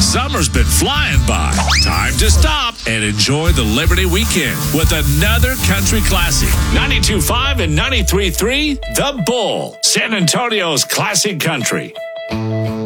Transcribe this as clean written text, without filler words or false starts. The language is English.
Summer's been flying by. Time to stop and enjoy the Liberty Weekend with another country classic. 92.5 and 93.3, The Bull, San Antonio's classic country.